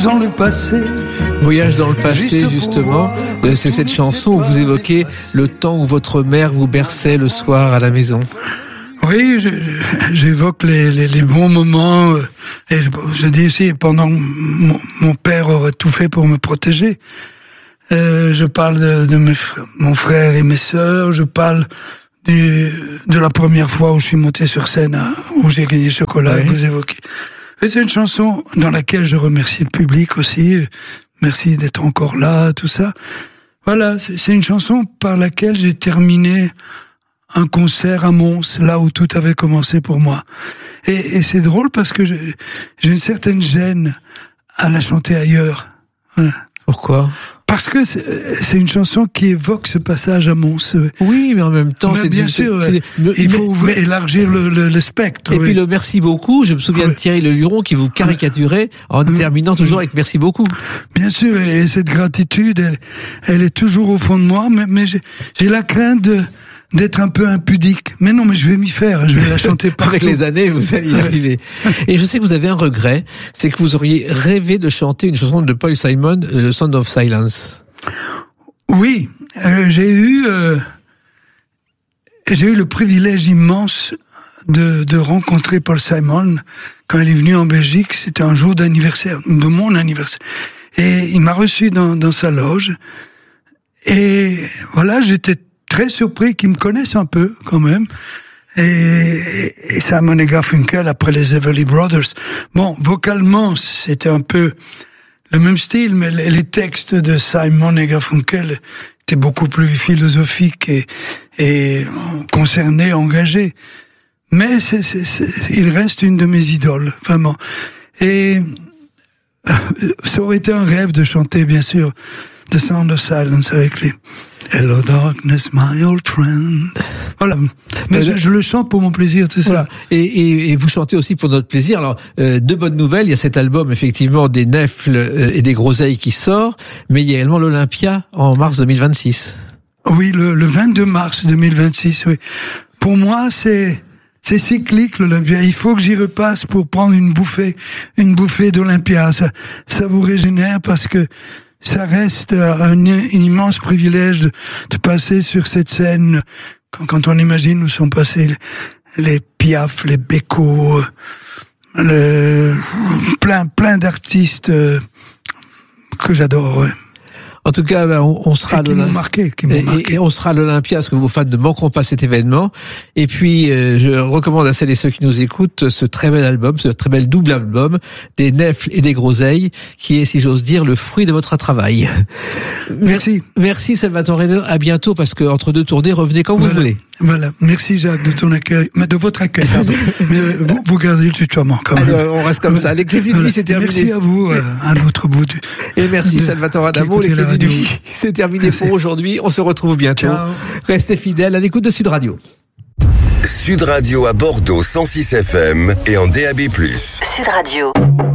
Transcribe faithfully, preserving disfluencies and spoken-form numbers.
dans le passé. Voyage dans le passé, justement, c'est cette chanson où vous évoquez le temps où votre mère vous berçait le soir à la maison. Oui, je, j'évoque les, les, les bons moments. Et je, je dis aussi, pendant mon, mon père aurait tout fait pour me protéger. Euh, je parle de, de mes, mon frère et mes sœurs. Je parle du, de la première fois où je suis monté sur scène, où j'ai gagné le chocolat, oui. Que vous évoquez. Et c'est une chanson dans laquelle je remercie le public aussi. Merci d'être encore là, tout ça. Voilà, c'est, c'est une chanson par laquelle j'ai terminé un concert à Mons, là où tout avait commencé pour moi. Et, et c'est drôle parce que j'ai, j'ai une certaine gêne à la chanter ailleurs. Voilà. Pourquoi ? Parce que c'est, c'est une chanson qui évoque ce passage à Mons. Oui, mais en même temps, mais c'est bien c'est, sûr. c'est, c'est, il mais, faut ouvrir, mais, élargir le, le, le spectre. Et oui. puis le merci beaucoup. Je me souviens oui. de Thierry Le Luron qui vous caricaturait en oui. terminant toujours avec merci beaucoup. Bien sûr, et cette gratitude, elle, elle est toujours au fond de moi. Mais, mais j'ai, j'ai la crainte de d'être un peu impudique. Mais non, mais je vais m'y faire, je vais la chanter partout. Avec les années, vous allez y arriver. Et je sais que vous avez un regret, c'est que vous auriez rêvé de chanter une chanson de Paul Simon, The Sound of Silence. Oui, euh, j'ai eu euh, j'ai eu le privilège immense de, de rencontrer Paul Simon quand il est venu en Belgique. C'était un jour d'anniversaire, de mon anniversaire. Et il m'a reçu dans, dans sa loge. Et voilà, j'étais très surpris qu'ils me connaissent un peu, quand même. Et, et Simon et Garfunkel, après les Everly Brothers. Bon, vocalement, c'était un peu le même style, mais les, les textes de Simon et Garfunkel étaient beaucoup plus philosophiques et, et concernés, engagés. Mais c'est, c'est, c'est, il reste une de mes idoles, vraiment. Et ça aurait été un rêve de chanter, bien sûr, The Sound of Silence avec lui. Hello darkness, my old friend. Voilà. Mais je, je le chante pour mon plaisir, tout ça. Voilà. Et, et, et vous chantez aussi pour notre plaisir. Alors, euh, deux bonnes nouvelles. Il y a cet album, effectivement, des Nefles euh, et des Groseilles qui sort. Mais il y a également l'Olympia en mars deux mille vingt-six. Oui, le, le vingt-deux mars deux mille vingt-six, oui. Pour moi, c'est, c'est cyclique, l'Olympia. Il faut que j'y repasse pour prendre une bouffée, une bouffée d'Olympia. Ça, ça vous régénère parce que ça reste un, un immense privilège de, de passer sur cette scène. Quand, quand on imagine où sont passés les, les Piaf, les Beko, le, plein, plein d'artistes euh, que j'adore. Ouais. En tout cas, ben, on, on sera qui m'ont marqué, qui m'ont et, marqué. Et on sera à l'Olympia, parce que vos fans ne manqueront pas cet événement. Et puis, euh, je recommande à celles et ceux qui nous écoutent ce très bel album, ce très bel double album, des Nefles et des Groseilles, qui est, si j'ose dire, le fruit de votre travail. Merci. Merci Salvatore. À bientôt, parce que entre deux tournées, revenez quand voilà, vous voulez. Voilà. Merci Jacques de ton accueil, mais de votre accueil. Pardon. Mais vous, vous gardez le tutoiement quand même. Alors, on reste comme ça. Les Clés de nuit, c'est terminé. Merci à vous, euh, à l'autre bout du. Et merci de, Salvatore Adamo. Les Clés de nuit, c'est terminé merci. Pour aujourd'hui. On se retrouve bientôt. Ciao. Restez fidèles à l'écoute de Sud Radio. Sud Radio à Bordeaux cent six F M et en D A B plus. Sud Radio.